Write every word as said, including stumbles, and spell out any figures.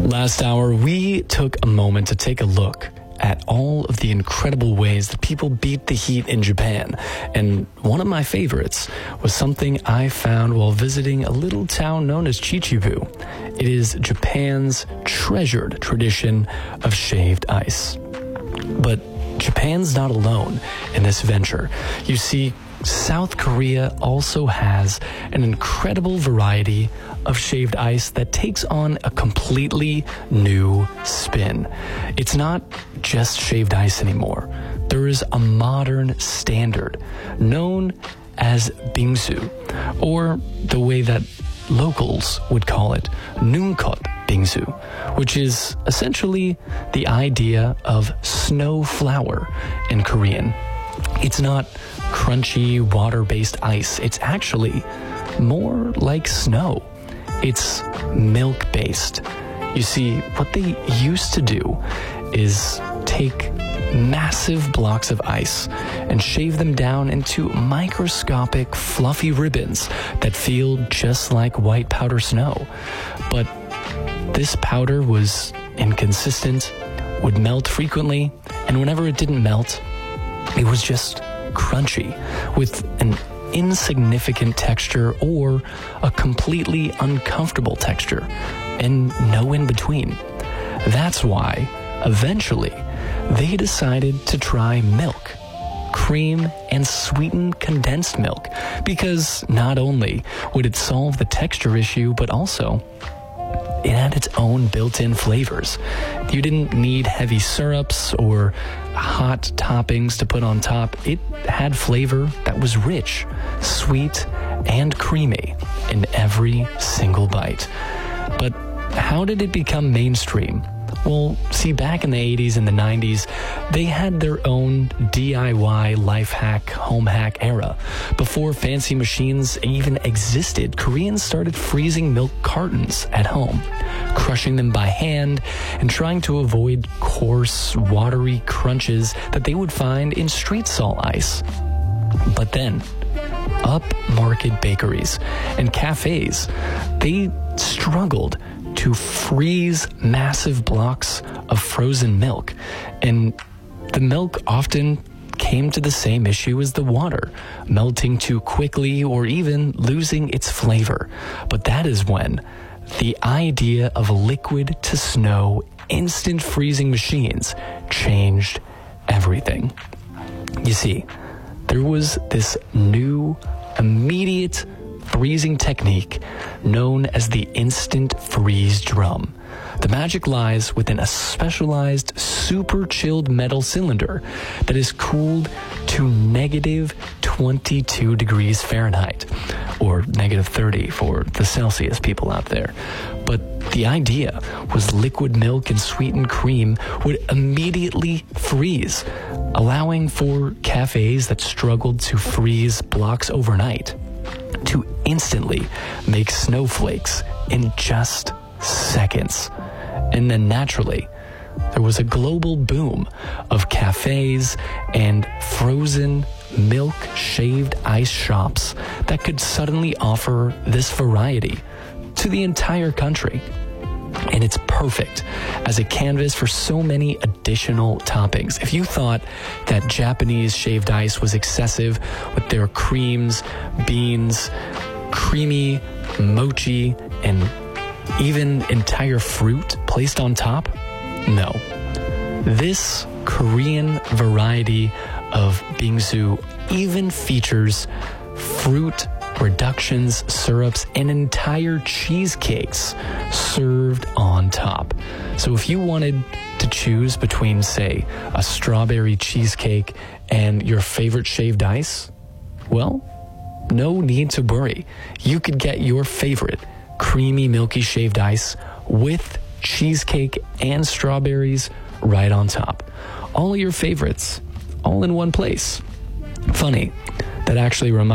Last hour, we took a moment to take a look at all of the incredible ways that people beat the heat in Japan. And one of my favorites was something I found while visiting a little town known as Chichibu. It is Japan's treasured tradition of shaved ice. But Japan's not alone in this venture. You see, South Korea also has an incredible variety of shaved ice that takes on a completely new spin. It's not just shaved ice anymore. There is a modern standard known as bingsu, or the way that locals would call it, nunkot bingsu, which is essentially the idea of snow flour in Korean. It's not crunchy, water-based ice. It's actually more like snow. It's milk-based. You see, what they used to do is take massive blocks of ice and shave them down into microscopic, fluffy ribbons that feel just like white powder snow. But this powder was inconsistent, would melt frequently, and whenever it didn't melt, it was just crunchy with an insignificant texture or a completely uncomfortable texture, and no in between. That's why, eventually, they decided to try milk, cream, and sweetened condensed milk, because not only would it solve the texture issue, but also it had its own built-in flavors. You didn't need heavy syrups or hot toppings to put on top. It had flavor that was rich, sweet, and creamy in every single bite. But how did it become mainstream? Well, see, back in the eighties and the nineties, they had their own D I Y life hack, home hack era. Before fancy machines even existed, Koreans started freezing milk cartons at home, crushing them by hand, and trying to avoid coarse, watery crunches that they would find in street salt ice. But then, upmarket bakeries and cafes, they struggled to freeze massive blocks of frozen milk. And the milk often came to the same issue as the water, melting too quickly or even losing its flavor. But that is when the idea of liquid to snow instant freezing machines changed everything. You see, there was this new, immediate freezing technique known as the instant freeze drum. The magic lies within a specialized, super chilled metal cylinder that is cooled to negative twenty-two degrees Fahrenheit, or negative thirty for the Celsius people out there. But the idea was liquid milk and sweetened cream would immediately freeze, allowing for cafes that struggled to freeze blocks overnight to instantly make snowflakes in just seconds. And then naturally, there was a global boom of cafes and frozen milk shaved ice shops that could suddenly offer this variety to the entire country. And it's perfect as a canvas for so many additional toppings. If you thought that Japanese shaved ice was excessive with their creams, beans, creamy mochi, and even entire fruit placed on top, no. This Korean variety of bingsu even features fruit reductions, syrups, and entire cheesecakes served on top. So if you wanted to choose between, say, a strawberry cheesecake and your favorite shaved ice, well, no need to worry. You could get your favorite creamy, milky shaved ice with cheesecake and strawberries right on top. All of your favorites, all in one place. Funny, that actually reminds